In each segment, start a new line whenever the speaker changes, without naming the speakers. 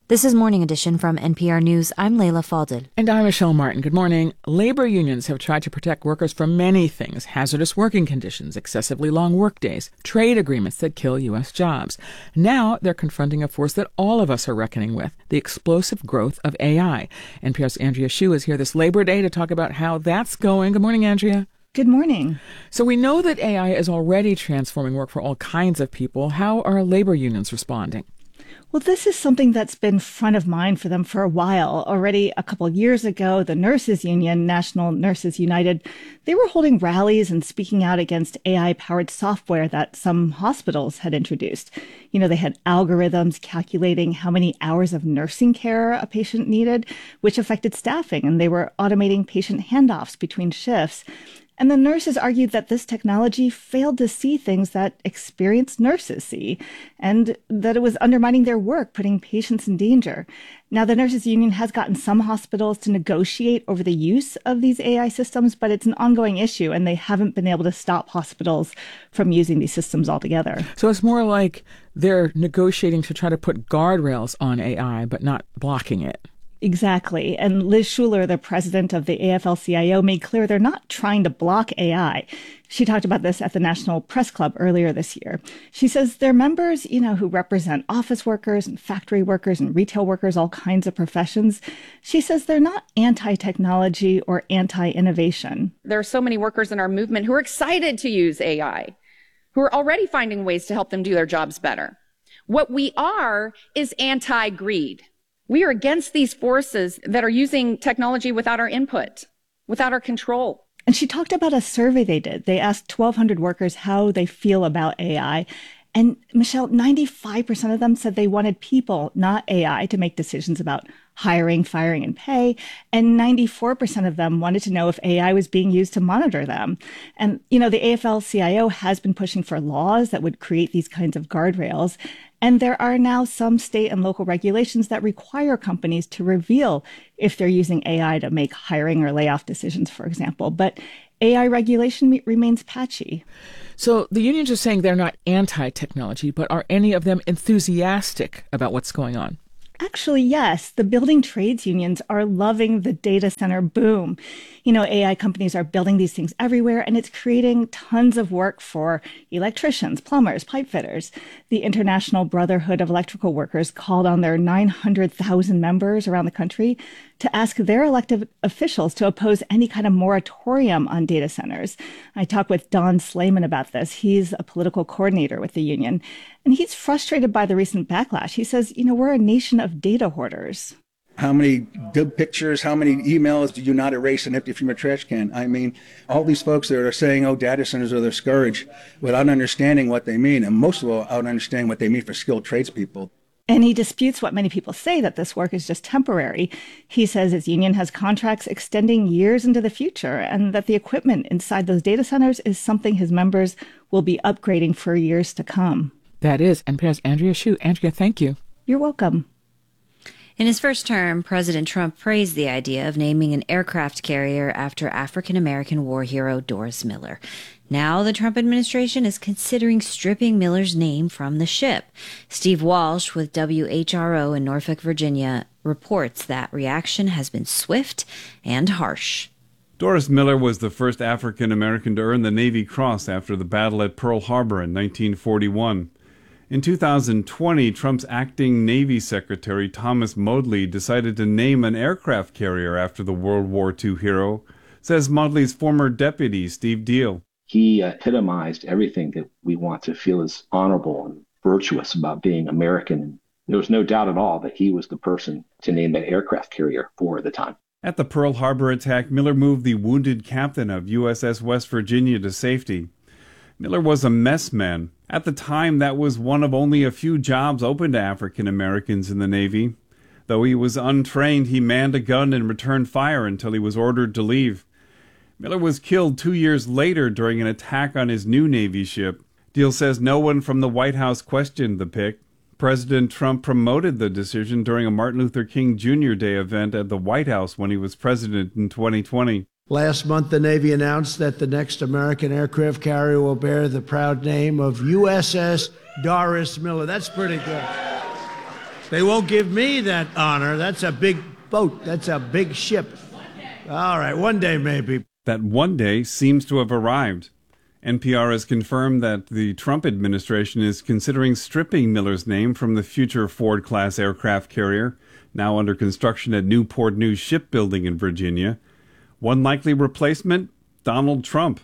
This is Morning Edition from NPR News. I'm Leila Fadel.
And I'm Michelle Martin. Good morning. Labor unions have tried to protect workers from many things: hazardous working conditions, excessively long workdays, trade agreements that kill U.S. jobs. Now they're confronting a force that all of us are reckoning with: the explosive growth of AI. NPR's Andrea Hsu is here this Labor Day to talk about how that's going. Good morning, Andrea.
Good morning.
So we know that AI is already transforming work for all kinds of people. How are labor unions responding?
Well, this is something that's been front of mind for them for a while. Already a couple of years ago, the nurses union, National Nurses United, they were holding rallies and speaking out against AI-powered software that some hospitals had introduced. You know, they had algorithms calculating how many hours of nursing care a patient needed, which affected staffing, and they were automating patient handoffs between shifts. And the nurses argued that this technology failed to see things that experienced nurses see, and that it was undermining their work, putting patients in danger. Now, the nurses union has gotten some hospitals to negotiate over the use of these AI systems, but it's an ongoing issue, and they haven't been able to stop hospitals from using these systems altogether.
So it's more like they're negotiating to try to put guardrails on AI, but not blocking it.
Exactly. And Liz Shuler, the president of the AFL-CIO, made clear they're not trying to block AI. She talked about this at the National Press Club earlier this year. She says their members, who represent office workers and factory workers and retail workers, all kinds of professions, she says they're not anti-technology or anti-innovation.
There are so many workers in our movement who are excited to use AI, who are already finding ways to help them do their jobs better. What we are is anti-greed. We are against these forces that are using technology without our input, without our control.
And she talked about a survey they did. They asked 1,200 workers how they feel about AI. And Michelle, 95% of them said they wanted people, not AI, to make decisions about hiring, firing, and pay. And 94% of them wanted to know if AI was being used to monitor them. And, the AFL-CIO has been pushing for laws that would create these kinds of guardrails. And there are now some state and local regulations that require companies to reveal if they're using AI to make hiring or layoff decisions, for example. But AI regulation remains patchy.
So the unions are saying they're not anti-technology, but are any of them enthusiastic about what's going on?
Actually, yes. The building trades unions are loving the data center boom. AI companies are building these things everywhere, and it's creating tons of work for electricians, plumbers, pipe fitters. The International Brotherhood of Electrical Workers called on their 900,000 members around the country to ask their elected officials to oppose any kind of moratorium on data centers. I talked with Don Slayman about this. He's a political coordinator with the union, and he's frustrated by the recent backlash. He says, we're a nation of data hoarders.
How many good pictures, how many emails do you not erase and empty from your trash can? I mean, all these folks that are saying, data centers are discouraged without understanding what they mean, and most of all, without understanding what they mean for skilled tradespeople.
And he disputes what many people say, that this work is just temporary. He says his union has contracts extending years into the future, and that the equipment inside those data centers is something his members will be upgrading for years to come.
That is NPR's Andrea Hsu. Andrea, thank you.
You're welcome.
In his first term, President Trump praised the idea of naming an aircraft carrier after African-American war hero Doris Miller. Now the Trump administration is considering stripping Miller's name from the ship. Steve Walsh with WHRO in Norfolk, Virginia, reports that reaction has been swift and harsh.
Doris Miller was the first African-American to earn the Navy Cross after the battle at Pearl Harbor in 1941. In 2020, Trump's acting Navy Secretary Thomas Modly decided to name an aircraft carrier after the World War II hero, says Modly's former deputy, Steve Deal.
He epitomized everything that we want to feel is honorable and virtuous about being American. There was no doubt at all that he was the person to name that aircraft carrier for the time.
At the Pearl Harbor attack, Miller moved the wounded captain of USS West Virginia to safety. Miller was a messman. At the time, that was one of only a few jobs open to African Americans in the Navy. Though he was untrained, he manned a gun and returned fire until he was ordered to leave. Miller was killed 2 years later during an attack on his new Navy ship. Deal says no one from the White House questioned the pick. President Trump promoted the decision during a Martin Luther King Jr. Day event at the White House when he was president in 2020.
Last month, the Navy announced that the next American aircraft carrier will bear the proud name of USS Doris Miller. That's pretty good. They won't give me that honor. That's a big boat. That's a big ship. All right, one day maybe.
That one day seems to have arrived. NPR has confirmed that the Trump administration is considering stripping Miller's name from the future Ford-class aircraft carrier, now under construction at Newport News Shipbuilding in Virginia. One likely replacement, Donald Trump.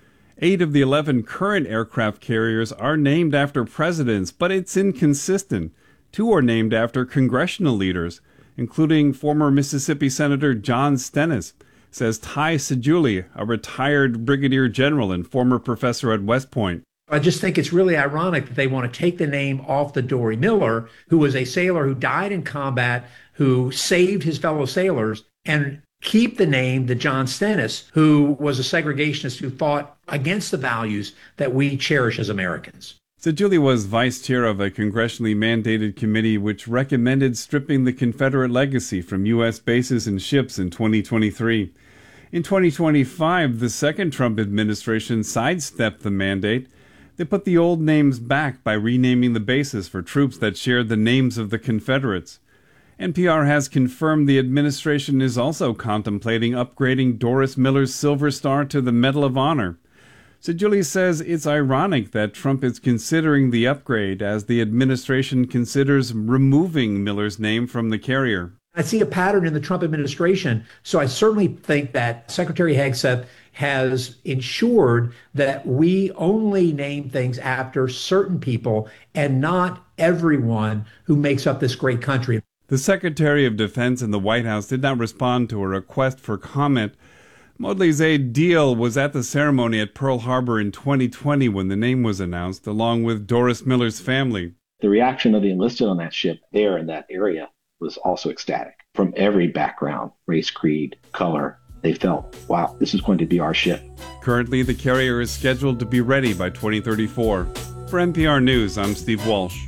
8 of the 11 current aircraft carriers are named after presidents, but it's inconsistent. 2 are named after congressional leaders, including former Mississippi Senator John Stennis, says Ty Sejouli, a retired brigadier general and former professor at West Point.
I just think it's really ironic that they want to take the name off the Dory Miller, who was a sailor who died in combat, who saved his fellow sailors, and keep the name the John Stennis, who was a segregationist who fought against the values that we cherish as Americans.
Sejouli was vice chair of a congressionally mandated committee which recommended stripping the Confederate legacy from U.S. bases and ships in 2023. In 2025, the second Trump administration sidestepped the mandate. They put the old names back by renaming the bases for troops that shared the names of the Confederates. NPR has confirmed the administration is also contemplating upgrading Doris Miller's Silver Star to the Medal of Honor. Sejouli says it's ironic that Trump is considering the upgrade as the administration considers removing Miller's name from the carrier.
I see a pattern in the Trump administration, so I certainly think that Secretary Hegseth has ensured that we only name things after certain people and not everyone who makes up this great country.
The Secretary of Defense in the White House did not respond to a request for comment. Modley Deal was at the ceremony at Pearl Harbor in 2020 when the name was announced, along with Doris Miller's family.
The reaction of the enlisted on that ship there in that area was also ecstatic. From every background, race, creed, color, they felt, wow, this is going to be our ship.
Currently, the carrier is scheduled to be ready by 2034. For NPR News, I'm Steve Walsh.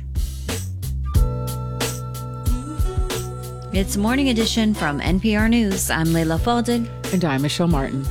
It's Morning Edition from NPR News. I'm Leila Fadel.
And I'm Michelle Martin.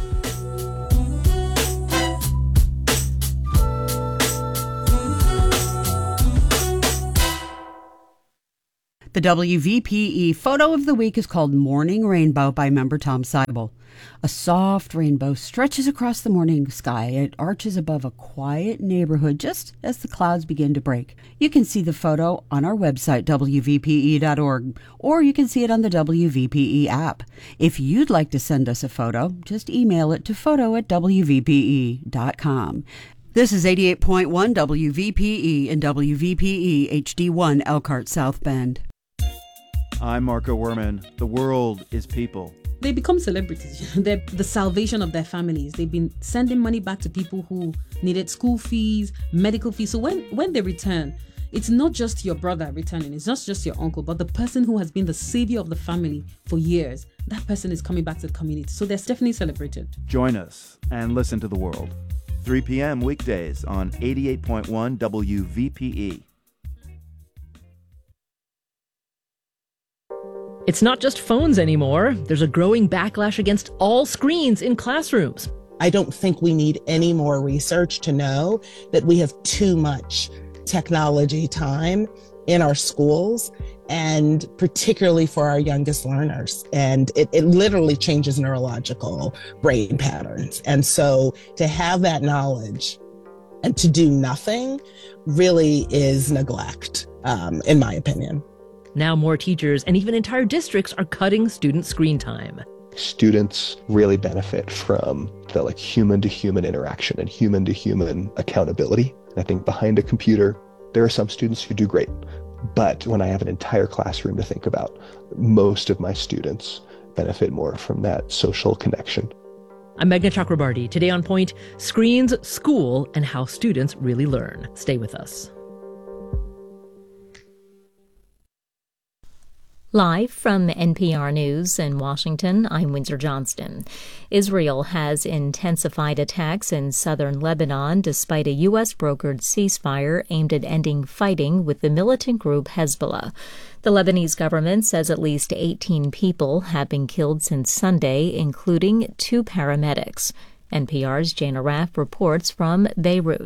The WVPE photo of the week is called Morning Rainbow by member Tom Seibel. A soft rainbow stretches across the morning sky. It arches above a quiet neighborhood just as the clouds begin to break. You can see the photo on our website, WVPE.org, or you can see it on the WVPE app. If you'd like to send us a photo, just email it to photo@WVPE.com. This is 88.1 WVPE and WVPE HD1 Elkhart South Bend.
I'm Marco Werman. The world is people.
They become celebrities. They're the salvation of their families. They've been sending money back to people who needed school fees, medical fees. So when they return, it's not just your brother returning. It's not just your uncle, but the person who has been the savior of the family for years. That person is coming back to the community. So they're definitely celebrated.
Join us and listen to the world. 3 p.m. weekdays on 88.1 WVPE.
It's not just phones anymore. There's a growing backlash against all screens in classrooms.
I don't think we need any more research to know that we have too much technology time in our schools, and particularly for our youngest learners. And it literally changes neurological brain patterns. And so to have that knowledge and to do nothing really is neglect, in my opinion.
Now more teachers and even entire districts are cutting student screen time.
Students really benefit from the human-to-human interaction and human-to-human accountability. I think behind a computer, there are some students who do great. But when I have an entire classroom to think about, most of my students benefit more from that social connection.
I'm Meghna Chakrabarty. Today on Point, screens, school, and how students really learn. Stay with us.
Live from NPR News in Washington, I'm Windsor Johnston. Israel has intensified attacks in southern Lebanon despite a U.S.-brokered ceasefire aimed at ending fighting with the militant group Hezbollah. The Lebanese government says at least 18 people have been killed since Sunday, including 2 paramedics. NPR's Jane Arraf reports from Beirut.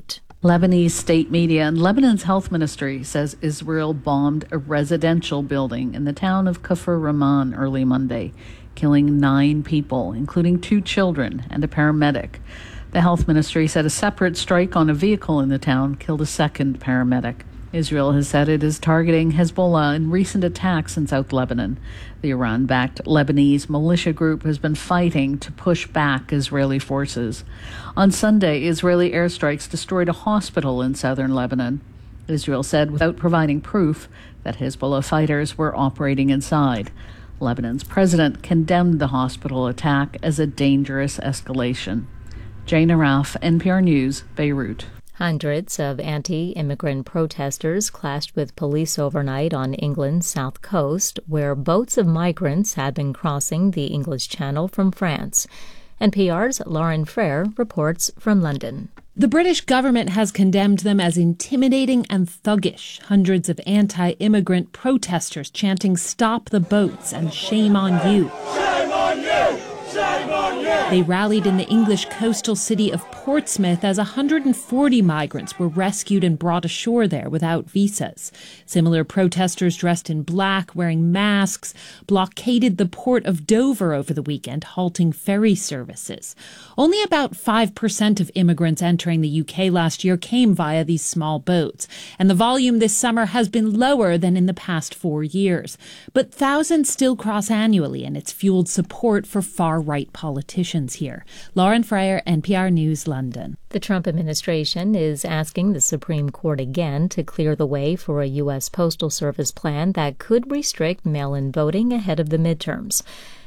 Lebanese state media and Lebanon's health ministry says Israel bombed a residential building in the town of Kfar Rahman early Monday, killing 9 people, including 2 children and a paramedic. The health ministry said a separate strike on a vehicle in the town killed a second paramedic. Israel has said it is targeting Hezbollah in recent attacks in South Lebanon. The Iran-backed Lebanese militia group has been fighting to push back Israeli forces. On Sunday, Israeli airstrikes destroyed a hospital in southern Lebanon. Israel said without providing proof that Hezbollah fighters were operating inside. Lebanon's president condemned the hospital attack as a dangerous escalation. Jane Araf, NPR News, Beirut.
Hundreds of anti-immigrant protesters clashed with police overnight on England's south coast, where boats of migrants had been crossing the English Channel from France. NPR's Lauren Frere reports from London.
The British government has condemned them as intimidating and thuggish. Hundreds of anti-immigrant protesters chanting "Stop the boats" and "Shame on you." Shame on you! Shame on you! They rallied in the English coastal city of Portsmouth as 140 migrants were rescued and brought ashore there without visas. Similar protesters dressed in black, wearing masks, blockaded the port of Dover over the weekend, halting ferry services. Only about 5% of immigrants entering the UK last year came via these small boats, and the volume this summer has been lower than in the past 4 years. But thousands still cross annually, and it's fueled support for far-right politicians here. Lauren Frere, NPR News, London.
The Trump administration is asking the Supreme Court again to clear the way for a U.S. Postal Service plan that could restrict mail-in voting ahead of the midterms.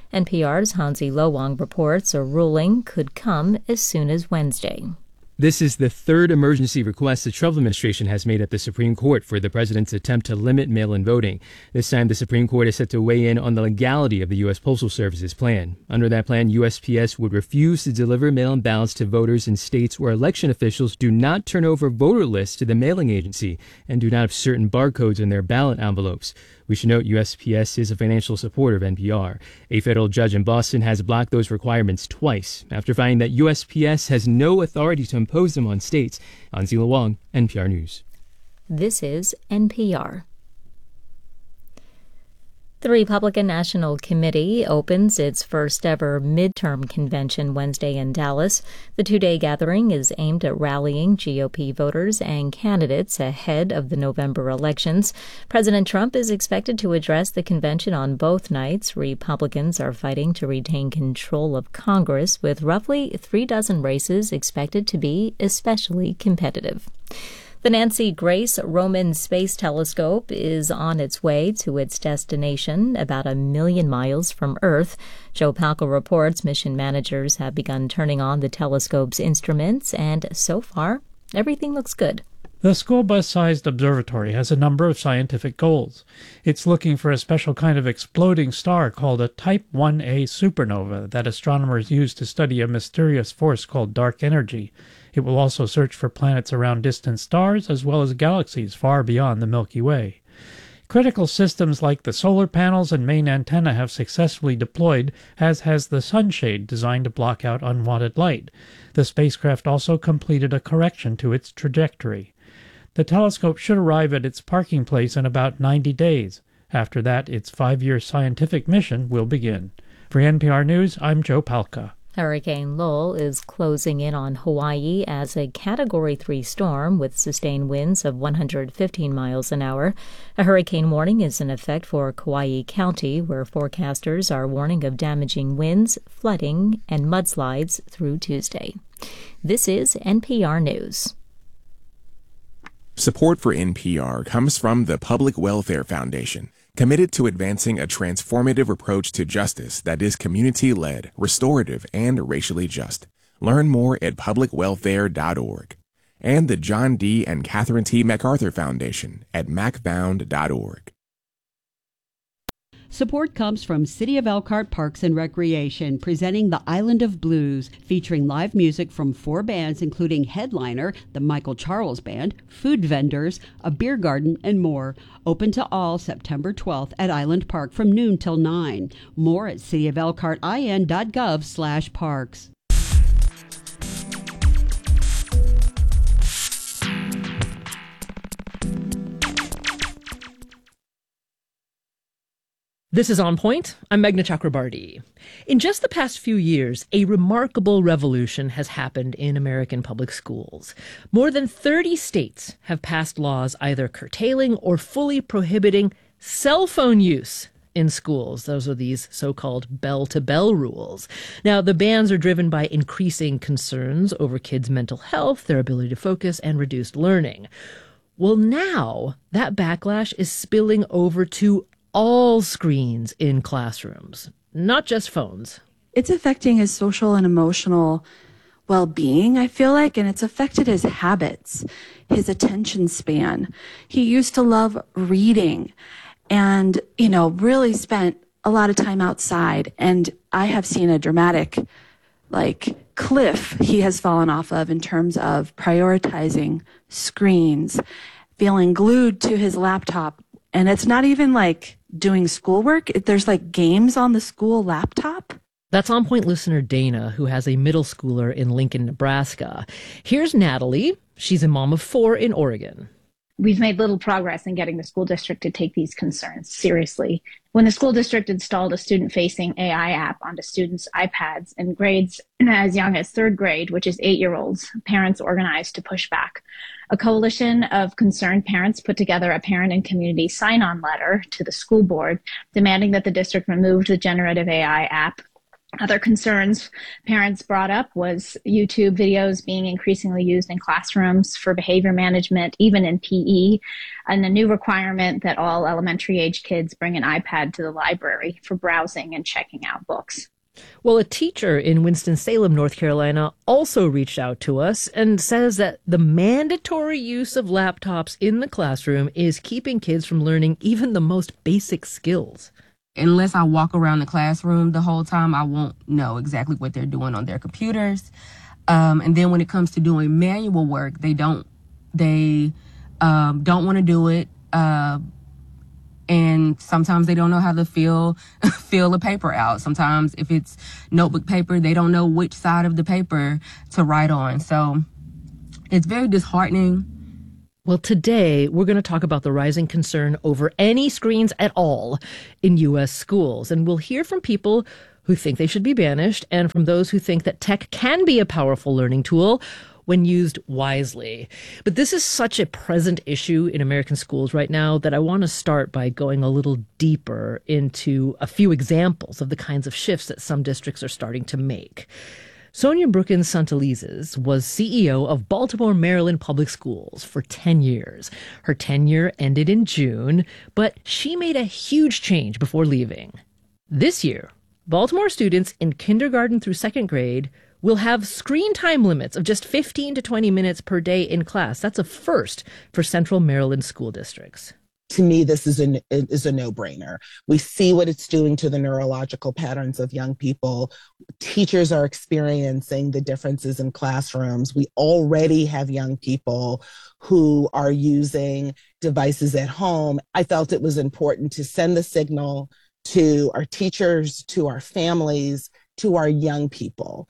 NPR's Hansi Lo-Wang reports a ruling could come as soon as Wednesday.
This is the third emergency request the Trump administration has made at the Supreme Court for the president's attempt to limit mail-in voting. This time, the Supreme Court is set to weigh in on the legality of the U.S. Postal Service's plan. Under that plan, USPS would refuse to deliver mail-in ballots to voters in states where election officials do not turn over voter lists to the mailing agency and do not have certain barcodes in their ballot envelopes. We should note USPS is a financial supporter of NPR. A federal judge in Boston has blocked those requirements twice after finding that USPS has no authority to impose them on states. Hansi Lo-Wang, NPR News.
This is NPR. The Republican National Committee opens its first-ever midterm convention Wednesday in Dallas. The 2-day gathering is aimed at rallying GOP voters and candidates ahead of the November elections. President Trump is expected to address the convention on both nights. Republicans are fighting to retain control of Congress, with roughly 36 races expected to be especially competitive. The Nancy Grace Roman Space Telescope is on its way to its destination, about 1 million miles from Earth. Joe Palca reports mission managers have begun turning on the telescope's instruments, and so far, everything looks good.
The school bus-sized observatory has a number of scientific goals. It's looking for a special kind of exploding star called a Type 1a supernova that astronomers use to study a mysterious force called dark energy. It will also search for planets around distant stars as well as galaxies far beyond the Milky Way. Critical systems like the solar panels and main antenna have successfully deployed, as has the sunshade designed to block out unwanted light. The spacecraft also completed a correction to its trajectory. The telescope should arrive at its parking place in about 90 days. After that, its 5-year scientific mission will begin. For NPR News, I'm Joe Palca.
Hurricane Lowell is closing in on Hawaii as a Category 3 storm with sustained winds of 115 miles an hour. A hurricane warning is in effect for Kauai County, where forecasters are warning of damaging winds, flooding, and mudslides through Tuesday. This is NPR News.
Support for NPR comes from the Public Welfare Foundation, committed to advancing a transformative approach to justice that is community-led, restorative, and racially just. Learn more at publicwelfare.org. And the John D. and Catherine T. MacArthur Foundation at macfound.org.
Support comes from City of Elkhart Parks and Recreation, presenting the Island of Blues, featuring live music from 4 bands, including Headliner, the Michael Charles Band, food vendors, a beer garden, and more. Open to all September 12th at Island Park from noon till 9. More at cityofelkhartin.gov/parks.
This is On Point. I'm Meghna Chakrabarti. In just the past few years, a remarkable revolution has happened in American public schools. More than 30 states have passed laws either curtailing or fully prohibiting cell phone use in schools. Those are these so-called bell-to-bell rules. Now, the bans are driven by increasing concerns over kids' mental health, their ability to focus, and reduced learning. Well, now that backlash is spilling over to all screens in classrooms, not just phones.
It's affecting his social and emotional well-being, I feel like, and it's affected his habits, his attention span. He used to love reading and, really spent a lot of time outside. And I have seen a dramatic, cliff he has fallen off of in terms of prioritizing screens, feeling glued to his laptop. And it's not even doing schoolwork. There's games on the school laptop.
That's On Point listener Dana, who has a middle schooler in Lincoln, Nebraska. Here's Natalie. She's a mom of 4 in Oregon.
We've made little progress in getting the school district to take these concerns seriously. When the school district installed a student-facing AI app onto students' iPads in grades as young as 3rd grade, which is 8-year-olds, parents organized to push back. A coalition of concerned parents put together a parent and community sign-on letter to the school board demanding that the district remove the generative AI app. Other concerns parents brought up was YouTube videos being increasingly used in classrooms for behavior management, even in PE, and the new requirement that all elementary-age kids bring an iPad to the library for browsing and checking out books.
Well, a teacher in Winston-Salem, North Carolina, also reached out to us and says that the mandatory use of laptops in the classroom is keeping kids from learning even the most basic skills.
Unless I walk around the classroom the whole time, I won't know exactly what they're doing on their computers. And then when it comes to doing manual work, they don't want to do it. And sometimes they don't know how to fill a paper out. Sometimes if it's notebook paper, they don't know which side of the paper to write on. So it's very disheartening.
Well, today we're going to talk about the rising concern over any screens at all in U.S. schools. And we'll hear from people who think they should be banished and from those who think that tech can be a powerful learning tool when used wisely. But this is such a present issue in American schools right now that I want to start by going a little deeper into a few examples of the kinds of shifts that some districts are starting to make. Sonia Brookins Santelises was CEO of Baltimore, Maryland Public Schools for 10 years. Her tenure ended in June, but she made a huge change before leaving. This year, Baltimore students in kindergarten through 2nd grade will have screen time limits of just 15 to 20 minutes per day in class. That's a first for Central Maryland school districts.
To me, this is a no-brainer. We see what it's doing to the neurological patterns of young people. Teachers are experiencing the differences in classrooms. We already have young people who are using devices at home. I felt it was important to send the signal to our teachers, to our families, to our young people,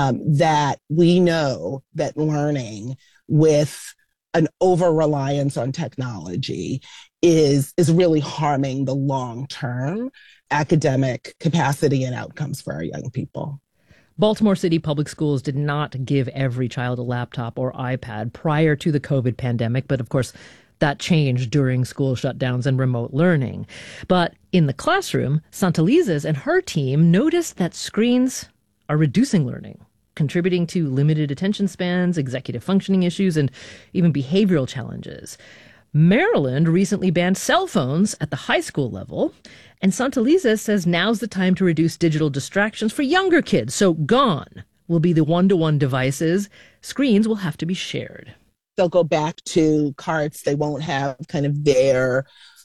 that we know that learning with an over-reliance on technology is really harming the long-term academic capacity and outcomes for our young people.
Baltimore City Public Schools did not give every child a laptop or iPad prior to the COVID pandemic, but of course, that changed during school shutdowns and remote learning. But in the classroom, Santelises and her team noticed that screens are reducing learning, contributing to limited attention spans, executive functioning issues, and even behavioral challenges. Maryland recently banned cell phones at the high school level, and Santelises says now's the time to reduce digital distractions for younger kids. So gone will be the one-to-one devices. Screens will have to be shared.
They'll go back to carts. They won't have kind of their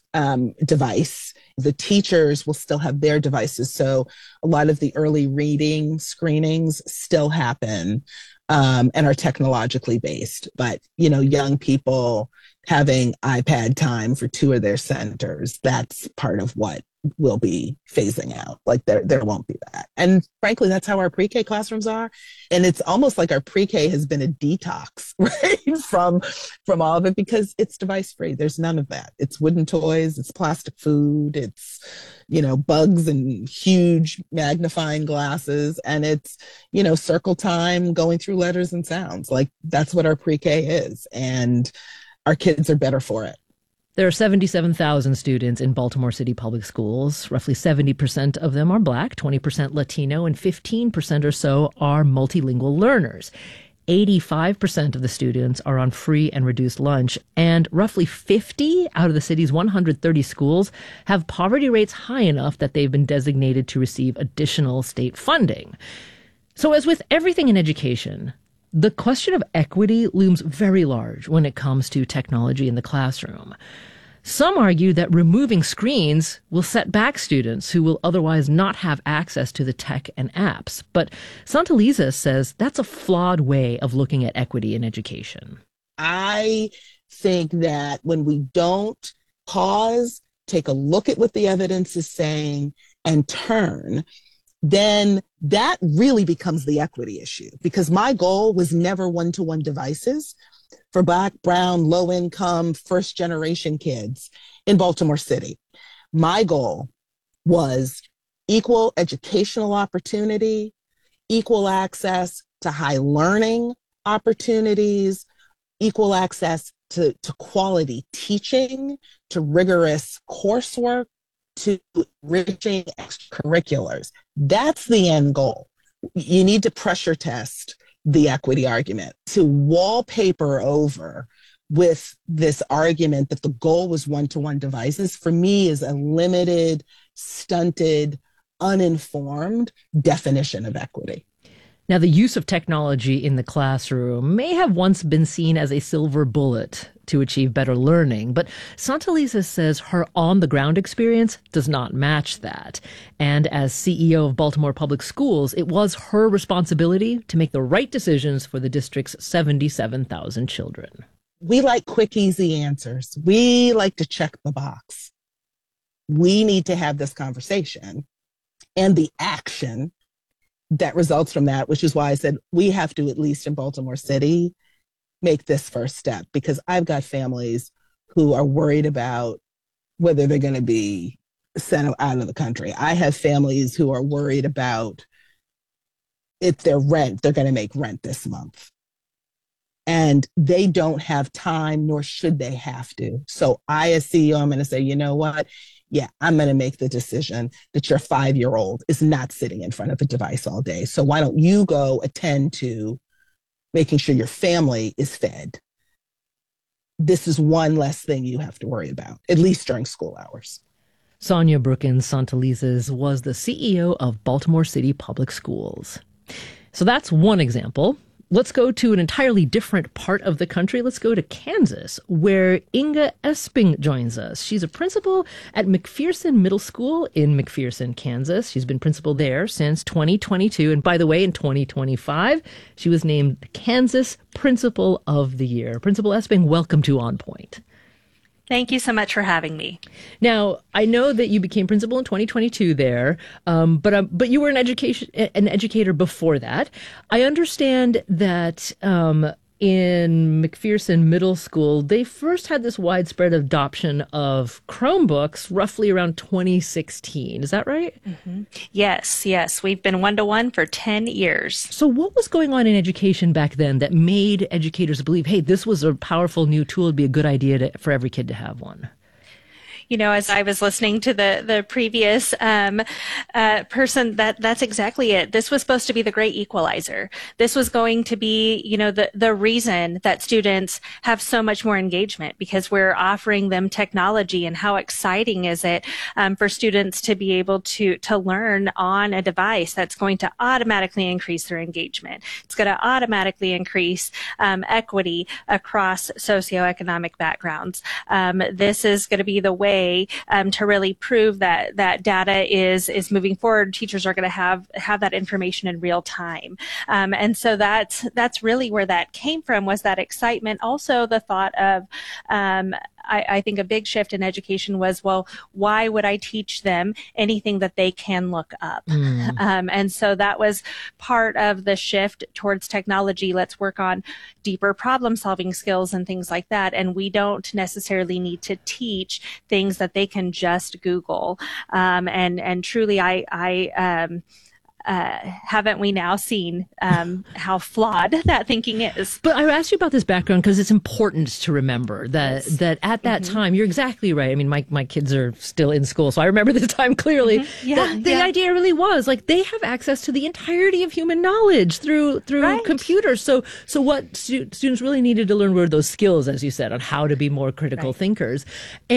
device. The teachers will still have their devices. So a lot of the early reading screenings still happen and are technologically based. But, young people having iPad time for 2 of their centers. That's part of what will be phasing out. Like there won't be that. And frankly, that's how our pre-K classrooms are. And it's almost like our pre-K has been a detox, right? From all of it, because it's device free. There's none of that. It's wooden toys, it's plastic food, it's, bugs and huge magnifying glasses, and it's, circle time going through letters and sounds. Like that's what our pre-K is. And our kids are better for it.
There are 77,000 students in Baltimore City Public Schools. Roughly 70% of them are Black, 20% Latino, and 15% or so are multilingual learners. 85% of the students are on free and reduced lunch, and roughly 50 out of the city's 130 schools have poverty rates high enough that they've been designated to receive additional state funding. So as with everything in education, the question of equity looms very large when it comes to technology in the classroom. Some argue that removing screens will set back students who will otherwise not have access to the tech and apps. But Santeliza says that's a flawed way of looking at equity in education.
I think that when we don't pause, take a look at what the evidence is saying, and turn, then that really becomes the equity issue. Because my goal was never one-to-one devices for Black, brown, low-income, first-generation kids in Baltimore City. My goal was equal educational opportunity, equal access to high learning opportunities, equal access to quality teaching, to rigorous coursework, to enriching extracurriculars. That's the end goal. You need to pressure test the equity argument. To wallpaper over with this argument that the goal was one-to-one devices, for me, is a limited, stunted, uninformed definition of equity.
Now, the use of technology in the classroom may have once been seen as a silver bullet to achieve better learning, but Santeliza says her on-the-ground experience does not match that. And as CEO of Baltimore Public Schools, it was her responsibility to make the right decisions for the district's 77,000 children.
We like quick, easy answers. We like to check the box. We need to have this conversation and the action that results from that, which is why I said we have to, at least in Baltimore City, make this first step, because I've got families who are worried about whether they're going to be sent out of the country. I have families who are worried about if their rent, they're going to make rent this month. And they don't have time, nor should they have to. So I, as CEO, I'm going to say, you know what? Yeah, I'm going to make the decision that your 5-year-old is not sitting in front of a device all day. So why don't you go attend to making sure your family is fed? This is one less thing you have to worry about, at least during school hours.
Sonia Brookins Santelizas was the CEO of Baltimore City Public Schools. So that's one example. Let's go to an entirely different part of the country. Let's go to Kansas, where Inga Esping joins us. She's a principal at McPherson Middle School in McPherson, Kansas. She's been principal there since 2022. And by the way, in 2025, she was named the Kansas Principal of the Year. Principal Esping, welcome to On Point.
Thank you so much for having me.
Now, I know that you became principal in 2022 there, but you were an educator before that. I understand that in McPherson Middle School, they first had this widespread adoption of Chromebooks roughly around 2016. Is that right?
Mm-hmm. Yes. We've been one-to-one for 10 years.
So what was going on in education back then that made educators believe, hey, this was a powerful new tool, it'd be a good idea for every kid to have one?
You know, as I was listening to the previous person, that's exactly it. This was supposed to be the great equalizer. This was going to be, the reason that students have so much more engagement, because we're offering them technology. And how exciting is it for students to be able to learn on a device that's going to automatically increase their engagement. It's going to automatically increase equity across socioeconomic backgrounds. This is going to be the way way to really prove that data is moving forward. Teachers are going to have that information in real time. And so that's really where that came from, was that excitement. Also the thought of, I think a big shift in education was, well, why would I teach them anything that they can look up? And so that was part of the shift towards technology. Let's work on deeper problem solving skills and things like that. And we don't necessarily need to teach things that they can just Google. And truly, haven't we now seen how flawed that thinking is?
But I asked you about this background because it's important to remember that at that time, you're exactly right. I mean, my kids are still in school, so I remember this time clearly. The idea really was like they have access to the entirety of human knowledge through computers. So what students really needed to learn were those skills, as you said, on how to be more critical thinkers.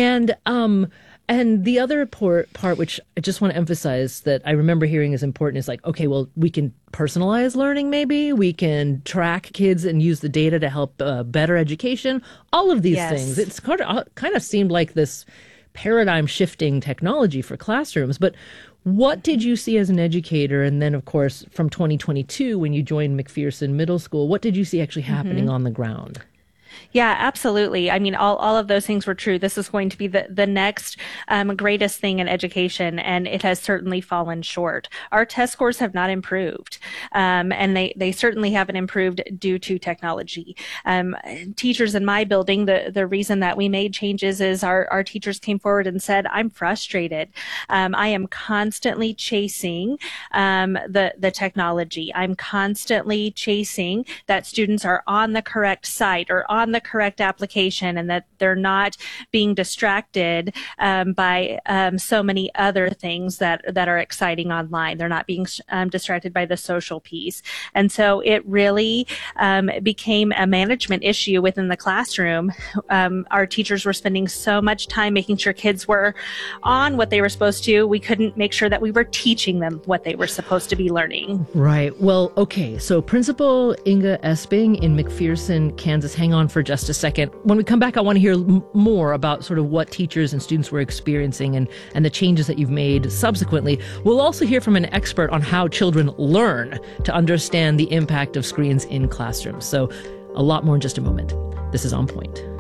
And the other part, which I just want to emphasize that I remember hearing is important, is like, okay, well, we can personalize learning maybe. We can track kids and use the data to help better education. All of these things. It's kind of seemed like this paradigm-shifting technology for classrooms. But what did you see as an educator? And then, of course, from 2022, when you joined McPherson Middle School, what did you see actually happening on the ground?
Yeah, absolutely. I mean, all of those things were true. This is going to be the next greatest thing in education, and it has certainly fallen short. Our test scores have not improved, and they certainly haven't improved due to technology. Teachers in my building, the reason that we made changes is our teachers came forward and said, I'm frustrated. I am constantly chasing the technology. I'm constantly chasing that students are on the correct site or on the correct application, and that they're not being distracted by so many other things that are exciting online. They're not being distracted by the social piece. And so it really became a management issue within the classroom. Our teachers were spending so much time making sure kids were on what they were supposed to. We couldn't make sure that we were teaching them what they were supposed to be learning.
Right. Well, okay. So Principal Inga Esping in McPherson, Kansas. Hang on for just a second. When we come back, I want to hear more about sort of what teachers and students were experiencing and the changes that you've made subsequently. We'll also hear from an expert on how children learn to understand the impact of screens in classrooms. So a lot more in just a moment. This is On Point.